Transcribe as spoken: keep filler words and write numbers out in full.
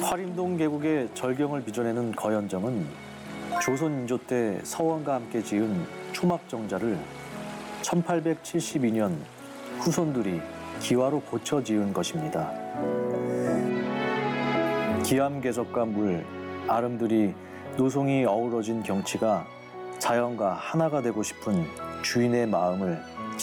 활인동 계곡의 절경을 빚어내는 거연정은 조선 인조 때 서원과 함께 지은 초막정자를 천팔백칠십이 년 후손들이 기와로 고쳐 지은 것입니다. 기암괴석과 물, 아름드리 노송이 어우러진 경치가 자연과 하나가 되고 싶은 주인의 마음을